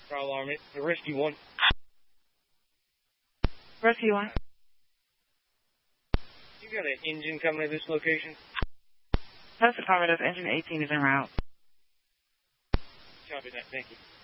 Trial Army, the Rescue 1. Rescue 1. You got an engine coming to this location? That's affirmative. Engine 18 is en route. Copy that, thank you.